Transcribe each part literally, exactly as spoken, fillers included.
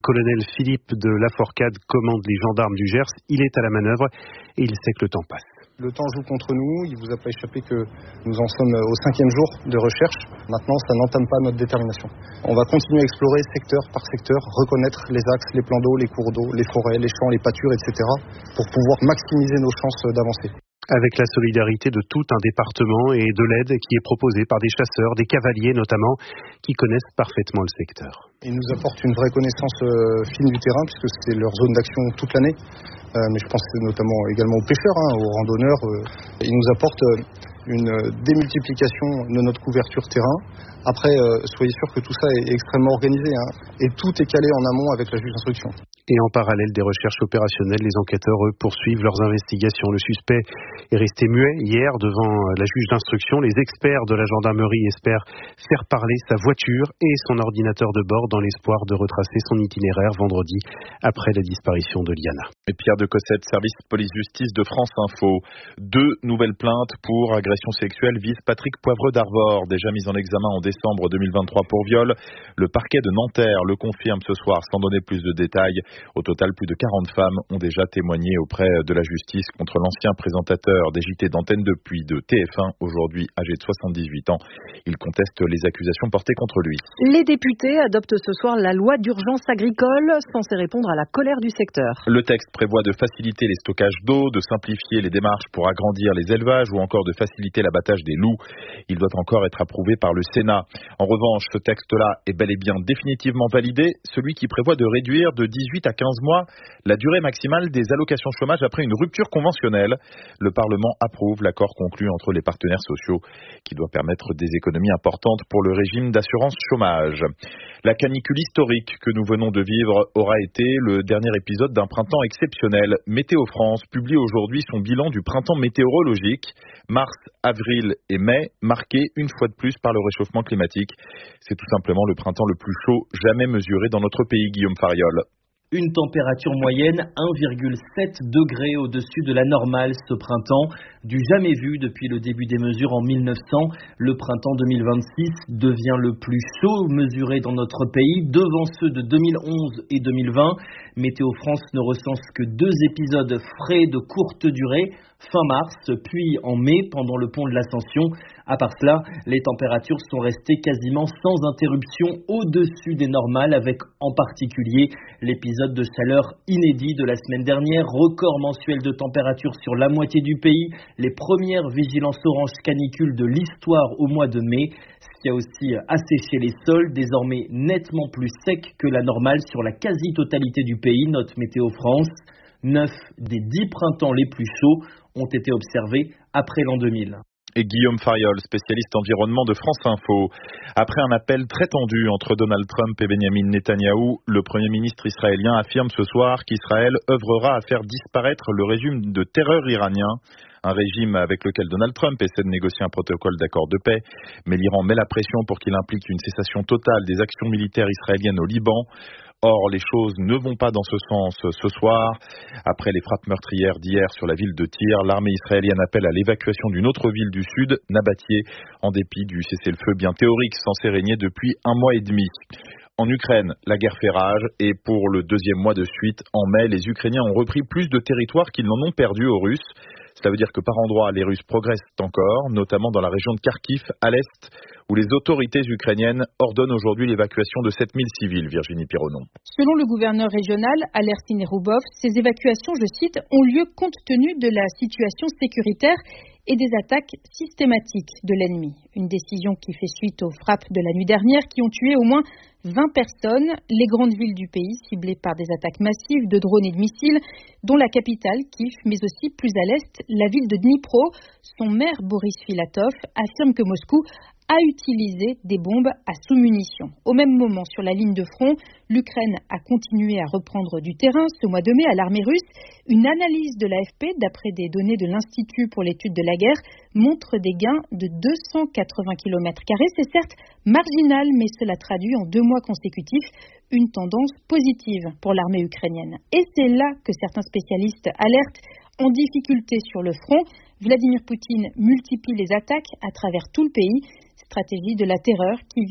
Colonel Philippe de Laforcade commande les gendarmes du Gers. Il est à la manœuvre et il sait que le temps passe. Le temps joue contre nous, il ne vous a pas échappé que nous en sommes au cinquième jour de recherche. Maintenant, ça n'entame pas notre détermination. On va continuer à explorer secteur par secteur, reconnaître les axes, les plans d'eau, les cours d'eau, les forêts, les champs, les pâtures, et cetera pour pouvoir maximiser nos chances d'avancer. Avec la solidarité de tout un département et de l'aide qui est proposée par des chasseurs, des cavaliers notamment, qui connaissent parfaitement le secteur. Ils nous apportent une vraie connaissance euh, fine du terrain puisque c'est leur zone d'action toute l'année. Euh, mais je pense notamment également aux pêcheurs, hein, aux randonneurs. Euh, ils nous apportent euh, une démultiplication de notre couverture terrain. Après, euh, soyez sûr que tout ça est extrêmement organisé, hein, et tout est calé en amont avec la juge d'instruction. Et en parallèle des recherches opérationnelles, les enquêteurs, eux, poursuivent leurs investigations. Le suspect est resté muet hier devant la juge d'instruction. Les experts de la gendarmerie espèrent faire parler sa voiture et son ordinateur de bord dans l'espoir de retracer son itinéraire vendredi après la disparition de Liana. Et Pierre de Cossette, service police-justice de France Info. Deux nouvelles plaintes pour agression sexuelle visent Patrick Poivreux d'Arvor, déjà mis en examen en décembre deux mille vingt-trois pour viol. Le parquet de Nanterre le confirme ce soir sans donner plus de détails. Au total, plus de quarante femmes ont déjà témoigné auprès de la justice contre l'ancien présentateur des J T d'Antenne depuis de T F un, aujourd'hui âgé de soixante-dix-huit ans. Il conteste les accusations portées contre lui. Les députés adoptent ce soir la loi d'urgence agricole, censée répondre à la colère du secteur. Le texte prévoit de faciliter les stockages d'eau, de simplifier les démarches pour agrandir les élevages ou encore de faciliter l'abattage des loups. Il doit encore être approuvé par le Sénat. En revanche, ce texte-là est bel et bien définitivement validé, celui qui prévoit de réduire de dix-huit à quinze mois la durée maximale des allocations chômage après une rupture conventionnelle. Le Parlement approuve l'accord conclu entre les partenaires sociaux qui doit permettre des économies importantes pour le régime d'assurance chômage. La canicule historique que nous venons de vivre aura été le dernier épisode d'un printemps exceptionnel. Météo France publie aujourd'hui son bilan du printemps météorologique. Mars, avril et mai marqués une fois de plus par le réchauffement climatique. C'est tout simplement le printemps le plus chaud jamais mesuré dans notre pays, Guillaume Fariol. Une température moyenne un virgule sept degrés au-dessus de la normale ce printemps, du jamais vu depuis le début des mesures en mille neuf cents. Le printemps deux mille vingt-six devient le plus chaud mesuré dans notre pays, devant ceux de deux mille onze et deux mille vingt. Météo France ne recense que deux épisodes frais de courte durée, fin mars, puis en mai, pendant le pont de l'Ascension. À part cela, les températures sont restées quasiment sans interruption au-dessus des normales, avec en particulier l'épisode de chaleur inédit de la semaine dernière, record mensuel de température sur la moitié du pays, les premières vigilances orange canicule de l'histoire au mois de mai, ce qui a aussi asséché les sols, désormais nettement plus secs que la normale sur la quasi-totalité du pays, note Météo France. Neuf des dix printemps les plus chauds ont été observés après l'an deux mille. Et Guillaume Fariol, spécialiste environnement de France Info. Après un appel très tendu entre Donald Trump et Benjamin Netanyahou, le Premier ministre israélien affirme ce soir qu'Israël œuvrera à faire disparaître le régime de terreur iranien, un régime avec lequel Donald Trump essaie de négocier un protocole d'accord de paix. Mais l'Iran met la pression pour qu'il implique une cessation totale des actions militaires israéliennes au Liban. Or, les choses ne vont pas dans ce sens ce soir. Après les frappes meurtrières d'hier sur la ville de Tyr, l'armée israélienne appelle à l'évacuation d'une autre ville du sud, Nabatie, en dépit du cessez-le-feu bien théorique censé régner depuis un mois et demi. En Ukraine, la guerre fait rage et pour le deuxième mois de suite, en mai, les Ukrainiens ont repris plus de territoires qu'ils n'en ont perdu aux Russes. Cela veut dire que par endroits, les Russes progressent encore, notamment dans la région de Kharkiv, à l'est, où les autorités ukrainiennes ordonnent aujourd'hui l'évacuation de sept mille civils. Virginie Pironon. Selon le gouverneur régional, Alersin Nerubov, ces évacuations, je cite, ont lieu compte tenu de la situation sécuritaire et des attaques systématiques de l'ennemi. Une décision qui fait suite aux frappes de la nuit dernière qui ont tué au moins vingt personnes, les grandes villes du pays ciblées par des attaques massives de drones et de missiles, dont la capitale, Kiev, mais aussi plus à l'est, la ville de Dnipro. Son maire, Boris Filatov, affirme que Moscou a utilisé des bombes à sous-munitions. Au même moment, sur la ligne de front, l'Ukraine a continué à reprendre du terrain ce mois de mai à l'armée russe. Une analyse de l'A F P, d'après des données de l'Institut pour l'étude de la guerre, montre des gains de deux cent quatre-vingts kilomètres carrés. C'est certes marginal, mais cela traduit en deux mois consécutifs une tendance positive pour l'armée ukrainienne. Et c'est là que certains spécialistes alertent en difficulté sur le front. Vladimir Poutine multiplie les attaques à travers tout le pays. Stratégie de la terreur qui vise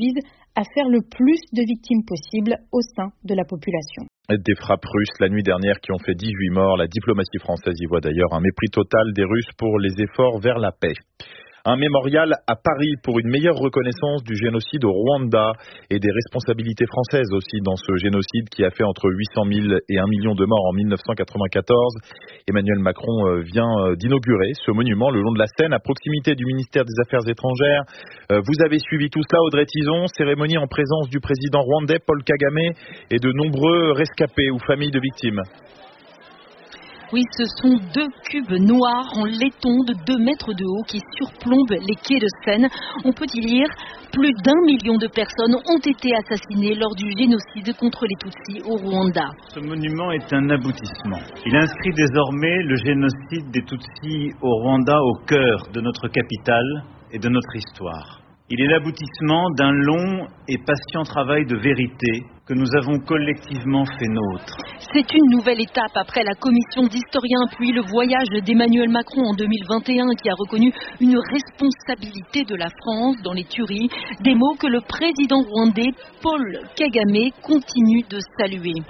à faire le plus de victimes possible au sein de la population. Des frappes russes la nuit dernière qui ont fait dix-huit morts. La diplomatie française y voit d'ailleurs un mépris total des Russes pour les efforts vers la paix. Un mémorial à Paris pour une meilleure reconnaissance du génocide au Rwanda et des responsabilités françaises aussi dans ce génocide qui a fait entre huit cent mille et un million de morts en mille neuf cent quatre-vingt-quatorze. Emmanuel Macron vient d'inaugurer ce monument le long de la Seine à proximité du ministère des Affaires étrangères. Vous avez suivi tout cela, Audrey Tizon, cérémonie en présence du président rwandais Paul Kagame et de nombreux rescapés ou familles de victimes. Oui, ce sont deux cubes noirs en laiton de deux mètres de haut qui surplombent les quais de Seine. On peut y lire plus d'un million de personnes ont été assassinées lors du génocide contre les Tutsis au Rwanda. Ce monument est un aboutissement. Il inscrit désormais le génocide des Tutsis au Rwanda au cœur de notre capitale et de notre histoire. Il est l'aboutissement d'un long et patient travail de vérité que nous avons collectivement fait nôtre. C'est une nouvelle étape après la commission d'historiens, puis le voyage d'Emmanuel Macron en deux mille vingt et un qui a reconnu une responsabilité de la France dans les tueries, des mots que le président rwandais Paul Kagame continue de saluer.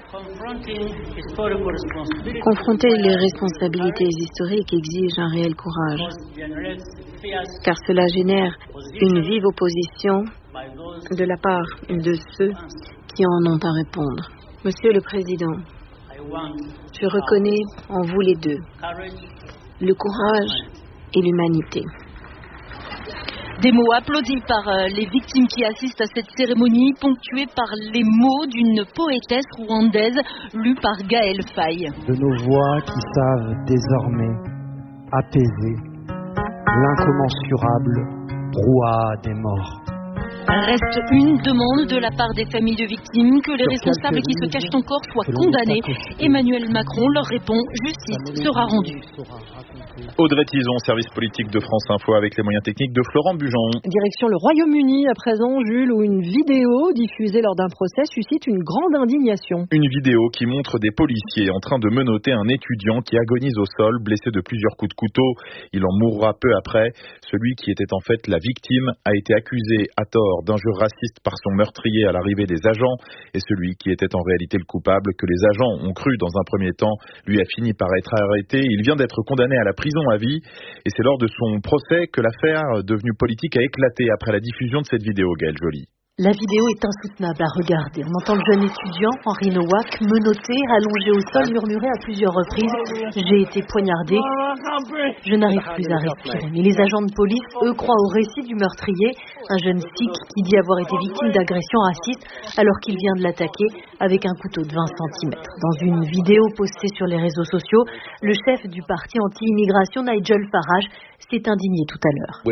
Confronter les responsabilités historiques exige un réel courage, car cela génère une vive opposition de la part de ceux qui en ont à répondre. Monsieur le Président, je reconnais en vous les deux le courage et l'humanité. Des mots applaudis par les victimes qui assistent à cette cérémonie, ponctués par les mots d'une poétesse rwandaise lue par Gaëlle Faye. De nos voix qui savent désormais apaiser l'incommensurable brouhaha des morts. Reste une demande de la part des familles de victimes, que les responsables qui se cachent encore soient condamnés. Emmanuel Macron leur répond, justice sera rendue. Audrey Tizon, service politique de France Info avec les moyens techniques de Florent Bujon. Direction le Royaume-Uni à présent, Jules, où une vidéo diffusée lors d'un procès suscite une grande indignation. Une vidéo qui montre des policiers en train de menotter un étudiant qui agonise au sol, blessé de plusieurs coups de couteau. Il en mourra peu après. Celui qui était en fait la victime a été accusé à tort d'injures racistes par son meurtrier à l'arrivée des agents, et celui qui était en réalité le coupable, que les agents ont cru dans un premier temps, lui a fini par être arrêté. Il vient d'être condamné à la prison à vie, et c'est lors de son procès que l'affaire devenue politique a éclaté après la diffusion de cette vidéo. Gaëlle Joly. La vidéo est insoutenable à regarder. On entend le jeune étudiant, Henri Nowak, menotté, allongé au sol, murmurer à plusieurs reprises « J'ai été poignardé, je n'arrive plus à respirer ». Mais les agents de police, eux, croient au récit du meurtrier, un jeune sikh qui dit avoir été victime d'agressions racistes alors qu'il vient de l'attaquer avec un couteau de vingt centimètres. Dans une vidéo postée sur les réseaux sociaux, le chef du parti anti-immigration, Nigel Farage, s'est indigné tout à l'heure.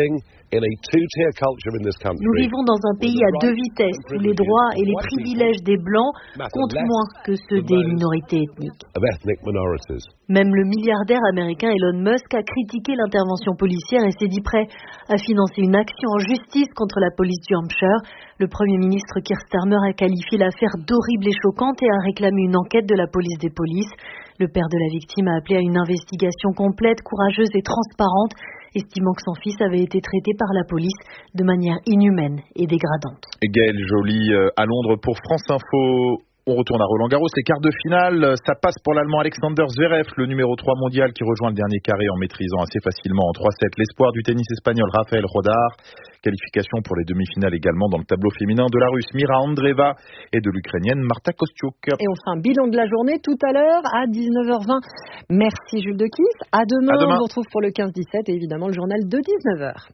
Nous vivons dans un pays à deux vitesses où les droits et les privilèges des Blancs comptent moins que ceux des minorités ethniques. Même le milliardaire américain Elon Musk a critiqué l'intervention policière et s'est dit prêt à financer une action en justice contre la police du Hampshire. Le Premier ministre Keir Starmer a qualifié l'affaire d'horrible et choquante et a réclamé une enquête de la police des polices. Le père de la victime a appelé à une investigation complète, courageuse et transparente, estimant que son fils avait été traité par la police de manière inhumaine et dégradante. Gaëlle Joly à Londres pour France Info. On retourne à Roland-Garros, les quarts de finale, ça passe pour l'Allemand Alexander Zverev, le numéro trois mondial qui rejoint le dernier carré en maîtrisant assez facilement en trois sept l'espoir du tennis espagnol Rafael Rodar. Qualification pour les demi-finales également dans le tableau féminin de la Russe Mira Andreeva et de l'Ukrainienne Marta Kostyuk. Et on fait un bilan de la journée tout à l'heure à dix-neuf heures vingt. Merci Jules de Kiss. À demain, à demain. On vous retrouve pour le quinze dix-sept et évidemment le journal de dix-neuf heures.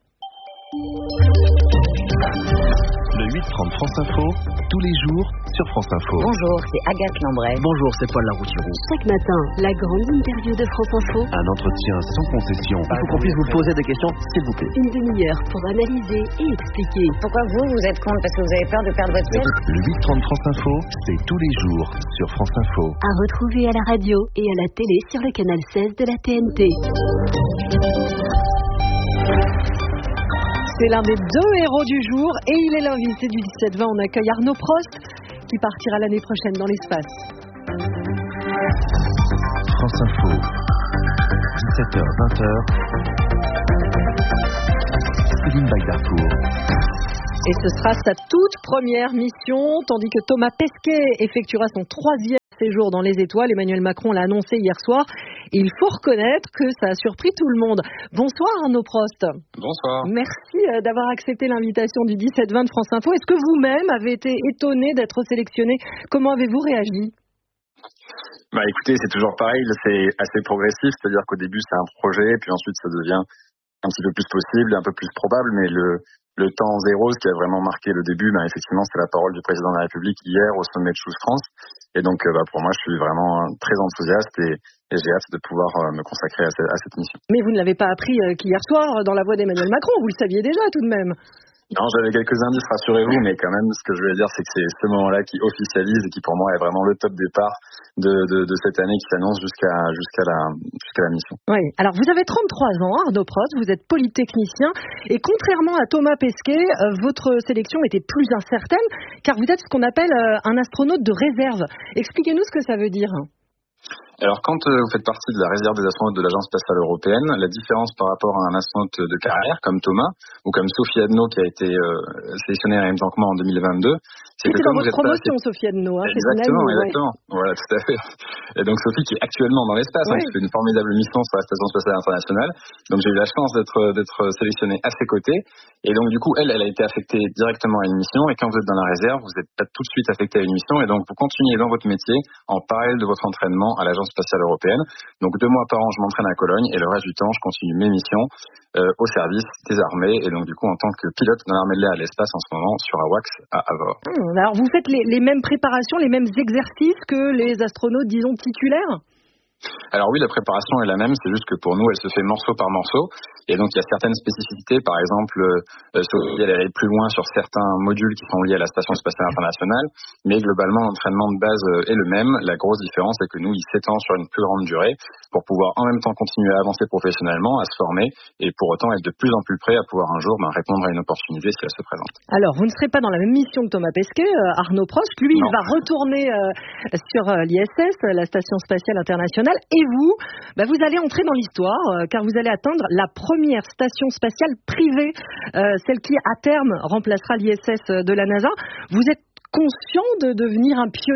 Le huit trente France Info, tous les jours sur France Info. Bonjour, c'est Agathe Lambray. Bonjour, c'est Paul Laroutiroux. Chaque matin, la grande interview de France Info. Un entretien sans concession. Il faut qu'on puisse vous poser des questions, s'il vous plaît. Une demi-heure pour analyser et expliquer. Pourquoi vous, vous êtes contre? Parce que vous avez peur de perdre votre siège? Le huit trente France Info, c'est tous les jours sur France Info. À retrouver à la radio et à la télé sur le canal seize de la T N T. C'est l'un des deux héros du jour et il est l'invité du dix-sept vingt. On accueille Arnaud Prost qui partira l'année prochaine dans l'espace. France Info, dix-sept heures vingt. Céline Baydarcourt. Et ce sera sa toute première mission, tandis que Thomas Pesquet effectuera son troisième séjour dans les étoiles. Emmanuel Macron l'a annoncé hier soir. Et il faut reconnaître que ça a surpris tout le monde. Bonsoir Arnaud Prost. Bonsoir. Merci d'avoir accepté l'invitation du dix-sept vingt de France Info. Est-ce que vous-même avez été étonné d'être sélectionné? Comment avez-vous réagi? Bah écoutez, c'est toujours pareil, c'est assez progressif, c'est-à-dire qu'au début c'est un projet, puis ensuite ça devient un petit peu plus possible, un peu plus probable, mais le Le temps zéro, ce qui a vraiment marqué le début, ben effectivement, c'est la parole du président de la République hier au sommet de Choose France. Et donc, bah, pour moi, je suis vraiment très enthousiaste et, et j'ai hâte de pouvoir me consacrer à cette, à cette mission. Mais vous ne l'avez pas appris qu'hier soir dans la voix d'Emmanuel Macron, vous le saviez déjà tout de même. Non, j'avais quelques indices, rassurez-vous, mais quand même, ce que je voulais dire, c'est que c'est ce moment-là qui officialise et qui, pour moi, est vraiment le top départ de, de, de cette année qui s'annonce jusqu'à, jusqu'à la, jusqu'à la mission. Oui. Alors, vous avez trente-trois ans, Arnaud Prost, vous êtes polytechnicien, et contrairement à Thomas Pesquet, euh, votre sélection était plus incertaine, car vous êtes ce qu'on appelle euh, un astronaute de réserve. Expliquez-nous ce que ça veut dire. Alors, quand euh, vous faites partie de la réserve des astronautes de l'Agence spatiale européenne, la différence par rapport à un astronaute de carrière comme Thomas ou comme Sophie Adno qui a été euh, sélectionnée en même temps que moi en deux mille vingt-deux, c'est que comme dans votre promotion, assez... Sophie Adno. Hein, exactement, amie, exactement. Ouais. Voilà, tout à fait. Et donc Sophie qui est actuellement dans l'espace, ouais. hein, qui fait une formidable mission sur la Station spatiale internationale. Donc j'ai eu la chance d'être d'être sélectionnée à ses côtés. Et donc du coup, elle, elle a été affectée directement à une mission. Et quand vous êtes dans la réserve, vous êtes pas tout de suite affecté à une mission. Et donc vous continuez dans votre métier en parallèle de votre entraînement à l'Agence spatiale européenne. Donc deux mois par an, je m'entraîne à Cologne et le reste du temps, je continue mes missions euh, au service des armées et donc du coup en tant que pilote dans l'armée de l'air à l'espace en ce moment sur AWACS à Avord. Mmh, alors vous faites les, les mêmes préparations, les mêmes exercices que les astronautes, disons, titulaires? Alors oui, la préparation est la même, c'est juste que pour nous, elle se fait morceau par morceau. Et donc, il y a certaines spécificités. Par exemple, euh, Sophie, elle est allée plus loin sur certains modules qui sont liés à la Station spatiale internationale. Mais globalement, l'entraînement de base est le même. La grosse différence, c'est que nous, il s'étend sur une plus grande durée pour pouvoir en même temps continuer à avancer professionnellement, à se former et pour autant être de plus en plus prêt à pouvoir un jour ben, répondre à une opportunité si elle se présente. Alors, vous ne serez pas dans la même mission que Thomas Pesquet, euh, Arnaud Prost. Lui, non. il va retourner euh, sur euh, l'I S S, la Station spatiale internationale. Et vous, bah vous allez entrer dans l'histoire, euh, car vous allez atteindre la première station spatiale privée, euh, celle qui à terme remplacera l'I S S de la NASA. Vous êtes conscient de devenir un pionnier ?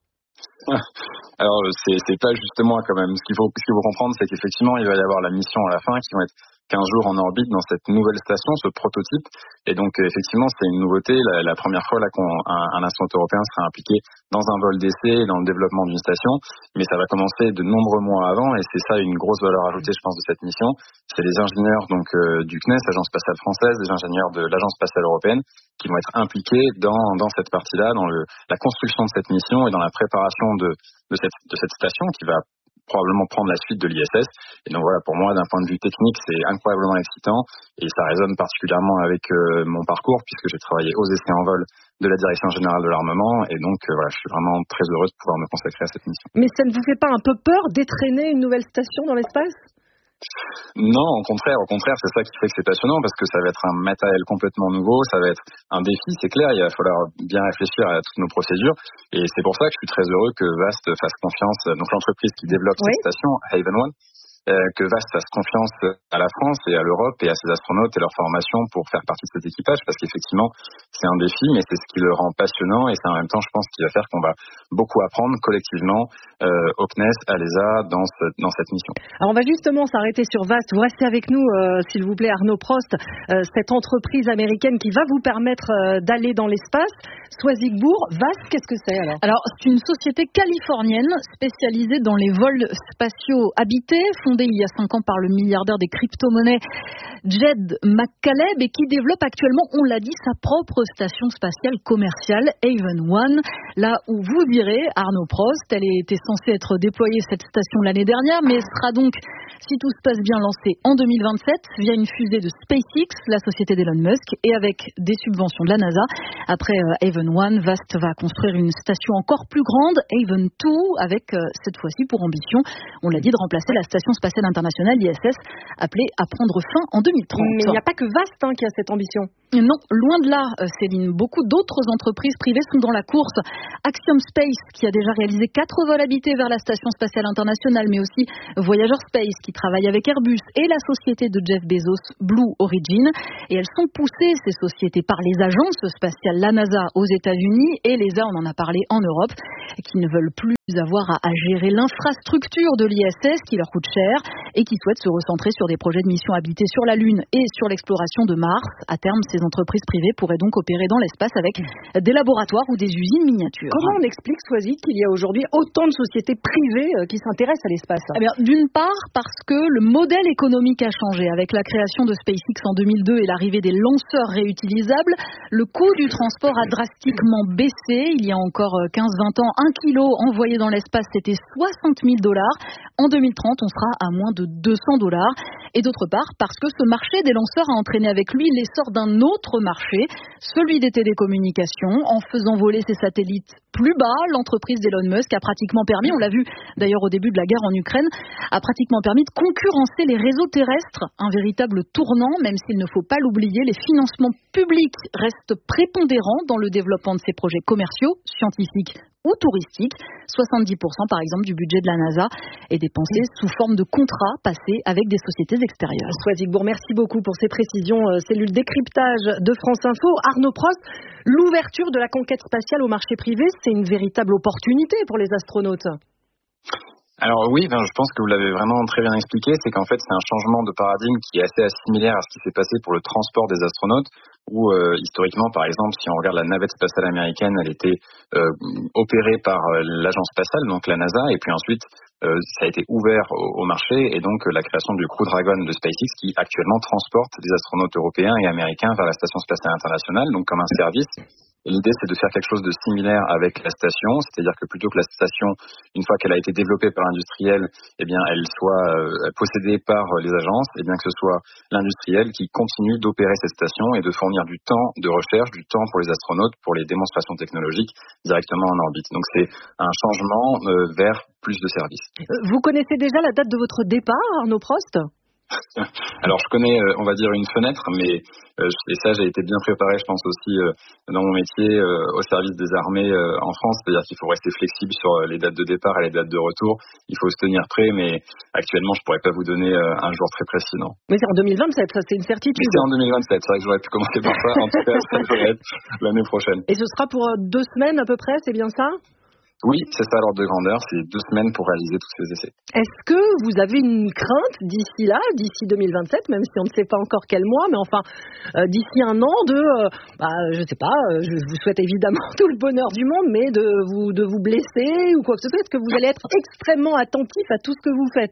Alors c'est, c'est pas juste moi quand même. Ce qu'il faut, ce qu'il faut comprendre, c'est qu'effectivement il va y avoir la mission à la fin qui va être quinze jours en orbite dans cette nouvelle station, ce prototype. Et donc effectivement c'est une nouveauté, la, la première fois là qu'un un astronaute européen sera impliqué dans un vol d'essai, dans le développement d'une station, mais ça va commencer de nombreux mois avant et c'est ça une grosse valeur ajoutée je pense de cette mission. C'est les ingénieurs donc euh, du C N E S, Agence spatiale française, les ingénieurs de l'Agence spatiale européenne qui vont être impliqués dans dans cette partie-là, dans le, la construction de cette mission et dans la préparation de de cette de cette station qui va probablement prendre la suite de l'I S S. Et donc voilà, pour moi, d'un point de vue technique, c'est incroyablement excitant et ça résonne particulièrement avec euh, mon parcours puisque j'ai travaillé aux essais en vol de la Direction générale de l'armement et donc euh, voilà, je suis vraiment très heureux de pouvoir me consacrer à cette mission. Mais ça ne vous fait pas un peu peur d'étraîner une nouvelle station dans l'espace ? Non, au contraire, au contraire, c'est ça qui fait que c'est passionnant parce que ça va être un matériel complètement nouveau, ça va être un défi, c'est clair, il va falloir bien réfléchir à toutes nos procédures et c'est pour ça que je suis très heureux que VAST fasse confiance, donc l'entreprise qui développe oui. cette station, Haven One, euh, que VAST fasse confiance à la France et à l'Europe et à ses astronautes et leur formation pour faire partie de cet équipage parce qu'effectivement c'est un défi mais c'est ce qui le rend passionnant et c'est en même temps je pense qui va faire qu'on va beaucoup apprendre collectivement euh, au C N E S, à l'E S A dans, ce, dans cette mission. Alors on va justement s'arrêter sur VAST, vous restez avec nous euh, s'il vous plaît Arnaud Prost, euh, cette entreprise américaine qui va vous permettre euh, d'aller dans l'espace. Swazigbourg, VAST, qu'est-ce que c'est alors ? Alors c'est une société californienne spécialisée dans les vols spatiaux habités, fondée il y a cinq ans par le milliardaire des crypto-monnaies Jed McCaleb et qui développe actuellement, on l'a dit, sa propre station spatiale commerciale Haven One. Là où vous direz, Arnaud Prost, elle était censée être déployée cette station l'année dernière, mais sera donc, si tout se passe bien, lancée en deux mille vingt-sept via une fusée de SpaceX, la société d'Elon Musk, et avec des subventions de la NASA. Après euh, Haven One, VAST va construire une station encore plus grande, Haven deux, avec euh, cette fois-ci pour ambition, on l'a dit, de remplacer la station spatiale internationale, l'I S S, appelée à prendre fin en deux mille trente. Mais il n'y a pas que Vast hein, qui a cette ambition. Non, loin de là, Céline. Beaucoup d'autres entreprises privées sont dans la course. Axiom Space, qui a déjà réalisé quatre vols habités vers la Station spatiale internationale, mais aussi Voyager Space, qui travaille avec Airbus, et la société de Jeff Bezos, Blue Origin. Et elles sont poussées, ces sociétés, par les agences spatiales, la NASA aux États-Unis et l'E S A, on en a parlé, en Europe, qui ne veulent plus avoir à, à gérer l'infrastructure de l'I S S, qui leur coûte cher, et qui souhaitent se recentrer sur des projets de mission habitée sur la Lune et sur l'exploration de Mars. À terme, ces entreprises privées pourraient donc opérer dans l'espace avec des laboratoires ou des usines miniatures. Comment on explique, Swazik, qu'il y a aujourd'hui autant de sociétés privées qui s'intéressent à l'espace? Eh bien, d'une part, parce que le modèle économique a changé. Avec la création de SpaceX en deux mille deux et l'arrivée des lanceurs réutilisables, le coût du transport a drastiquement baissé. Il y a encore quinze vingt ans, un kilo envoyé dans l'espace, c'était soixante mille dollars. En deux mille trente, on sera à moins de deux cents dollars. Et d'autre part, parce que ce marché des lanceurs a entraîné avec lui l'essor d'un autre marché, celui des télécommunications. En faisant voler ses satellites plus bas, l'entreprise d'Elon Musk a pratiquement permis, on l'a vu d'ailleurs au début de la guerre en Ukraine, a pratiquement permis de concurrencer les réseaux terrestres. Un véritable tournant, même s'il ne faut pas l'oublier, les financements publics restent prépondérants dans le développement de ces projets commerciaux, scientifiques ou touristiques. soixante-dix pour cent par exemple du budget de la NASA est dépensé sous forme de contrats passés avec des sociétés extérieures. Swazik Bourg, merci beaucoup pour ces précisions. Cellule décryptage de France Info. Arnaud Prost, l'ouverture de la conquête spatiale au marché privé, c'est une véritable opportunité pour les astronautes. Alors oui, ben, je pense que vous l'avez vraiment très bien expliqué, c'est qu'en fait c'est un changement de paradigme qui est assez similaire à ce qui s'est passé pour le transport des astronautes, où euh, historiquement par exemple si on regarde la navette spatiale américaine, elle était euh, opérée par euh, l'agence spatiale, donc la NASA, et puis ensuite euh, ça a été ouvert au, au marché, et donc euh, la création du Crew Dragon de SpaceX qui actuellement transporte des astronautes européens et américains vers la station spatiale internationale, donc comme un service. Et l'idée, c'est de faire quelque chose de similaire avec la station, c'est-à-dire que plutôt que la station, une fois qu'elle a été développée par l'industriel, eh bien, elle soit euh, possédée par les agences, et eh bien que ce soit l'industriel qui continue d'opérer cette station et de fournir du temps de recherche, du temps pour les astronautes, pour les démonstrations technologiques directement en orbite. Donc, c'est un changement euh, vers plus de services. Vous connaissez déjà la date de votre départ, Arnaud Prost ? Alors je connais, on va dire, une fenêtre, mais euh, et ça j'ai été bien préparé, je pense aussi euh, dans mon métier euh, au service des armées euh, en France, c'est-à-dire qu'il faut rester flexible sur les dates de départ et les dates de retour. Il faut se tenir prêt, mais actuellement je pourrais pas vous donner euh, un jour très précis, non. Mais c'est en deux mille vingt-sept, ça c'est une certitude. Mais c'est en deux mille vingt-sept, c'est vrai que j'aurais pu commencer par ça. En tout cas, ça devrait être l'année prochaine. Et ce sera pour deux semaines à peu près, c'est bien ça ? Oui, c'est ça l'ordre de grandeur, c'est deux semaines pour réaliser tous ces essais. Est-ce que vous avez une crainte d'ici là, d'ici deux mille vingt-sept, même si on ne sait pas encore quel mois, mais enfin euh, d'ici un an de, euh, bah, je sais pas, euh, je vous souhaite évidemment tout le bonheur du monde, mais de vous de vous blesser ou quoi que ce soit, est-ce que vous allez être extrêmement attentif à tout ce que vous faites ?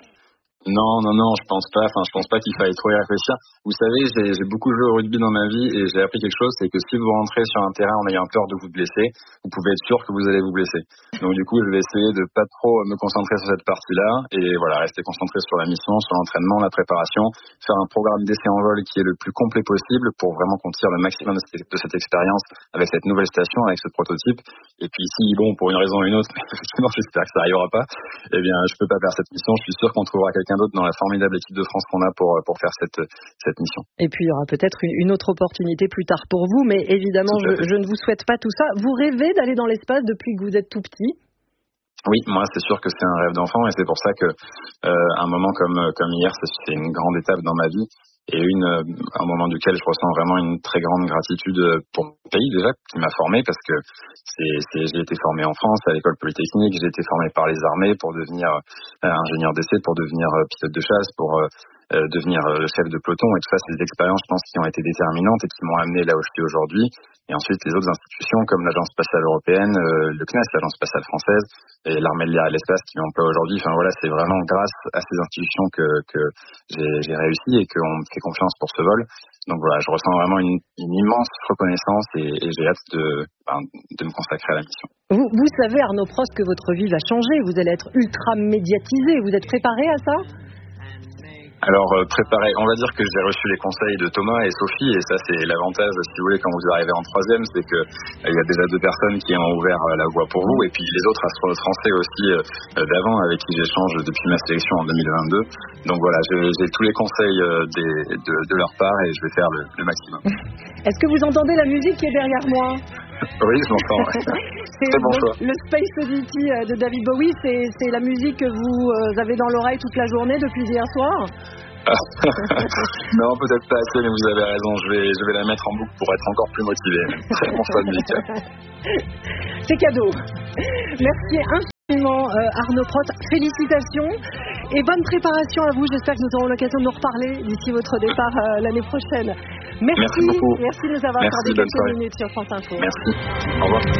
Non, non, non, je pense pas. Enfin, je pense pas qu'il faille trop y réfléchir. Vous savez, j'ai, j'ai beaucoup joué au rugby dans ma vie et j'ai appris quelque chose, c'est que si vous rentrez sur un terrain en ayant peur de vous blesser, vous pouvez être sûr que vous allez vous blesser. Donc du coup, je vais essayer de pas trop me concentrer sur cette partie-là et voilà, rester concentré sur la mission, sur l'entraînement, la préparation, faire un programme d'essai en vol qui est le plus complet possible pour vraiment qu'on tire le maximum de cette, de cette expérience avec cette nouvelle station, avec ce prototype. Et puis si, bon, pour une raison ou une autre, effectivement, j'espère que ça arrivera pas, eh bien, je peux pas faire cette mission. Je suis sûr qu'on trouvera quelqu'un d'autre dans la formidable équipe de France qu'on a pour pour faire cette cette mission. Et puis il y aura peut-être une autre opportunité plus tard pour vous, mais évidemment je, je ne vous souhaite pas tout ça. Vous rêvez d'aller dans l'espace depuis que vous êtes tout petit ? Oui, moi c'est sûr que c'est un rêve d'enfant et c'est pour ça que euh, un moment comme comme hier, c'est une grande étape dans ma vie et une un moment duquel je ressens vraiment une très grande gratitude pour mon pays déjà qui m'a formé, parce que c'est, c'est j'ai été formé en France à l'école polytechnique, j'ai été formé par les armées pour devenir euh, ingénieur d'essai, pour devenir euh, pilote de chasse, pour euh, euh, devenir euh, chef de peloton, et tout ça, c'est des expériences, je pense, qui ont été déterminantes et qui m'ont amené là où je suis aujourd'hui. Et ensuite, les autres institutions comme l'Agence spatiale européenne, euh, le C N E S, l'Agence spatiale française, et l'Armée de l'air et de l'espace qui m'emploie aujourd'hui. Enfin voilà, c'est vraiment grâce à ces institutions que, que j'ai, j'ai réussi et qu'on me fait confiance pour ce vol. Donc voilà, je ressens vraiment une, une immense reconnaissance et, et j'ai hâte de, ben, de me consacrer à la mission. Vous, vous savez, Arnaud Prost, que votre vie va changer. Vous allez être ultra médiatisé. Vous êtes préparé à ça ? Alors euh, préparer, on va dire que j'ai reçu les conseils de Thomas et Sophie, et ça c'est l'avantage, si vous voulez, quand vous arrivez en troisième, c'est que il euh, y a déjà deux personnes qui ont ouvert euh, la voie pour vous, et puis les autres astronautes français aussi euh, d'avant avec qui j'échange depuis ma sélection en deux mille vingt-deux. Donc voilà, j'ai, j'ai tous les conseils euh, des, de, de leur part et je vais faire le, le maximum. Est-ce que vous entendez la musique qui est derrière moi? Oui, je m'entends. Ouais. C'est Très bon donc choix. Le Space Oddity de David Bowie, c'est, c'est la musique que vous euh, avez dans l'oreille toute la journée depuis hier soir? Non, peut-être pas assez, mais vous avez raison. Je vais, je vais la mettre en boucle pour être encore plus motivé. Très bon choix de musique. C'est cadeau. Merci infiniment euh, Arnaud Prost. Félicitations et bonne préparation à vous. J'espère que nous aurons l'occasion de nous reparler d'ici votre départ euh, l'année prochaine. Merci. Merci beaucoup. Merci de nous avoir Merci, accordé quelques minutes sur France Info. Merci. Au revoir.